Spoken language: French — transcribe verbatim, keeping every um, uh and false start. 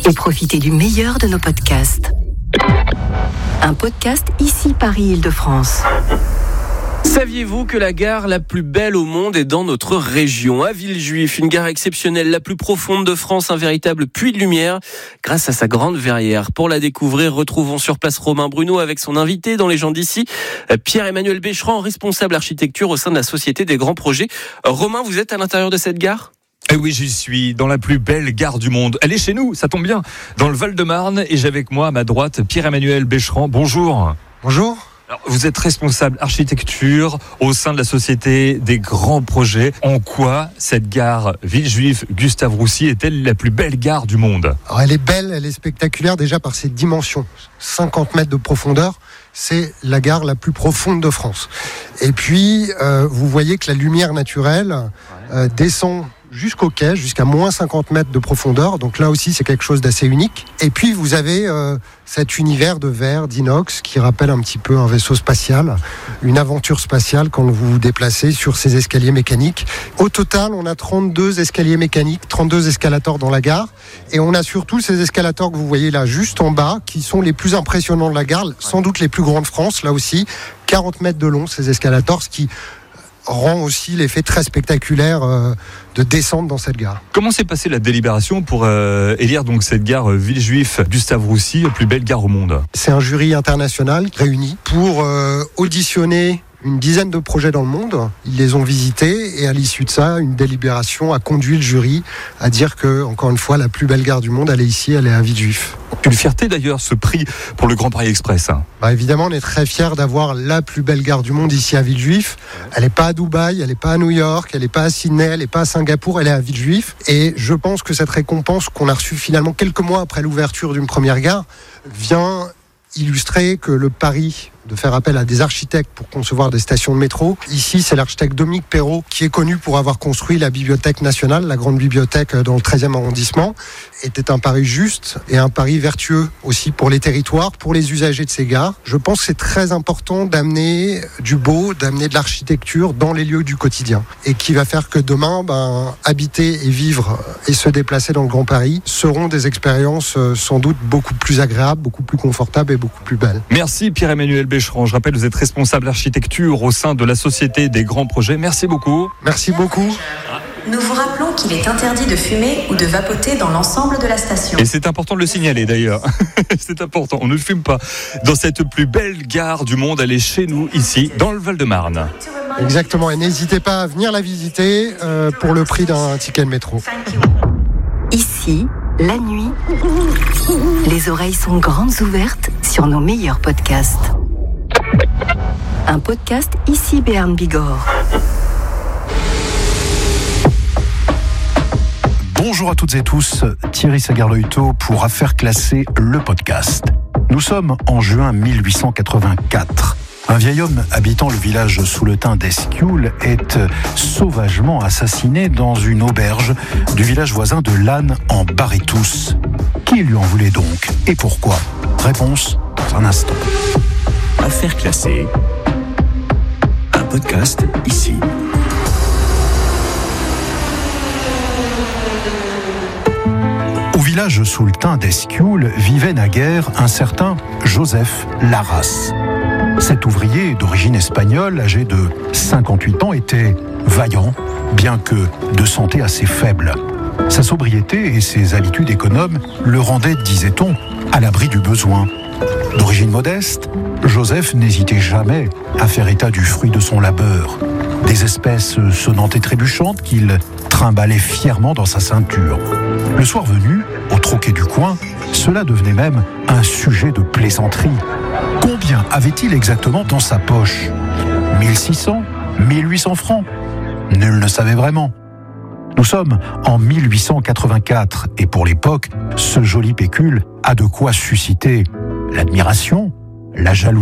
et profitez du meilleur de nos podcasts. Un podcast ici Paris-Île-de-France. Saviez-vous que la gare la plus belle au monde est dans notre région, à Villejuif, une gare exceptionnelle, la plus profonde de France, un véritable puits de lumière grâce à sa grande verrière. Pour la découvrir, retrouvons sur place Romain Bruno avec son invité dans Les gens d'ici, Pierre-Emmanuel Bécherand, responsable architecture au sein de la Société des Grands Projets. Romain, vous êtes à l'intérieur de cette gare ? Eh oui, j'y suis, dans la plus belle gare du monde. Elle est chez nous, ça tombe bien, dans le Val-de-Marne, et j'ai avec moi à ma droite Pierre-Emmanuel Bécherand. Bonjour. Bonjour. Alors, vous êtes responsable architecture au sein de la Société des Grands Projets. En quoi cette gare Villejuif-Gustave-Roussy est-elle la plus belle gare du monde ? Alors, elle est belle, elle est spectaculaire déjà par ses dimensions. cinquante mètres de profondeur, c'est la gare la plus profonde de France. Et puis, euh, vous voyez que la lumière naturelle euh, descend jusqu'au quai, jusqu'à moins cinquante mètres de profondeur. Donc là aussi, c'est quelque chose d'assez unique. Et puis, vous avez euh, cet univers de verre, d'inox, qui rappelle un petit peu un vaisseau spatial, une aventure spatiale quand vous vous déplacez sur ces escaliers mécaniques. Au total, on a trente-deux escaliers mécaniques, trente-deux escalators dans la gare. Et on a surtout ces escalators que vous voyez là, juste en bas, qui sont les plus impressionnants de la gare, sans doute les plus grands de France, là aussi. quarante mètres de long, ces escalators, ce qui rend aussi l'effet très spectaculaire euh, de descendre dans cette gare. Comment s'est passée la délibération pour euh, élire donc cette gare euh, Villejuif-Gustave-Roussy, la plus belle gare au monde ? C'est un jury international réuni pour euh, auditionner une dizaine de projets dans le monde. Ils les ont visités et à l'issue de ça, une délibération a conduit le jury à dire que, encore une fois, la plus belle gare du monde, elle est ici, elle est à Villejuif. Une fierté d'ailleurs, ce prix pour le Grand Paris Express. Bah évidemment, on est très fiers d'avoir la plus belle gare du monde ici à Villejuif. Elle n'est pas à Dubaï, elle n'est pas à New York, elle n'est pas à Sydney, elle n'est pas à Singapour, elle est à Villejuif. Et je pense que cette récompense qu'on a reçue finalement quelques mois après l'ouverture d'une première gare vient illustrer que le pari de faire appel à des architectes pour concevoir des stations de métro. Ici, c'est l'architecte Dominique Perrault qui est connu pour avoir construit la Bibliothèque nationale, la grande bibliothèque dans le treizième arrondissement. Était un pari juste et un pari vertueux aussi pour les territoires, pour les usagers de ces gares. Je pense que c'est très important d'amener du beau, d'amener de l'architecture dans les lieux du quotidien et qui va faire que demain, ben, habiter et vivre et se déplacer dans le Grand Paris seront des expériences sans doute beaucoup plus agréables, beaucoup plus confortables et beaucoup plus belles. Merci Pierre-Emmanuel Bécherand. Je rappelle, vous êtes responsable architecture au sein de la Société des Grands Projets. Merci beaucoup. Merci beaucoup. Nous vous rappelons qu'il est interdit de fumer ou de vapoter dans l'ensemble de la station. Et c'est important de le signaler d'ailleurs. C'est important, on ne fume pas. Dans cette plus belle gare du monde, elle est chez nous, ici, dans le Val-de-Marne. Exactement, et n'hésitez pas à venir la visiter euh, pour le prix d'un ticket de métro. Ici, la nuit, les oreilles sont grandes ouvertes sur nos meilleurs podcasts. Un podcast ici Béarn Bigorre. Bonjour à toutes et tous, Thierry Sagarloito pour Affaires classées, le podcast. Nous sommes en juin mille huit cent quatre-vingt-quatre. Un vieil homme habitant le village Souletin d'Esquioul est sauvagement assassiné dans une auberge du village voisin de Lannes en Barétous. Qui lui en voulait donc et pourquoi ? Réponse dans un instant. Affaires classées, un podcast ici. Au village Souletin d'Esquioul vivait naguère un certain Joseph Larras. Cet ouvrier d'origine espagnole, âgé de cinquante-huit ans, était vaillant, bien que de santé assez faible. Sa sobriété et ses habitudes économes le rendaient, disait-on, à l'abri du besoin. D'origine modeste, Joseph n'hésitait jamais à faire état du fruit de son labeur, des espèces sonnantes et trébuchantes qu'il trimballait fièrement dans sa ceinture. Le soir venu, au troquet du coin, cela devenait même un sujet de plaisanterie. Combien avait-il exactement dans sa poche ? mille six cents ? mille huit cents francs ? Nul ne savait vraiment. Nous sommes en mille huit cent quatre-vingt-quatre et pour l'époque, ce joli pécule a de quoi susciter l'admiration, la jalousie.